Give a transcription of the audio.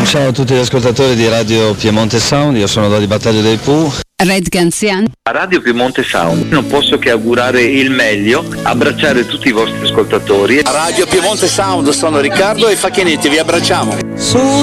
Ciao a tutti gli ascoltatori di Radio Piemonte Sound, io sono Dodi Battaglio dei Pooh. Red Ganzian. A Radio Piemonte Sound non posso che augurare il meglio, abbracciare tutti i vostri ascoltatori. A Radio Piemonte Sound sono Riccardo e Facchinetti, vi abbracciamo.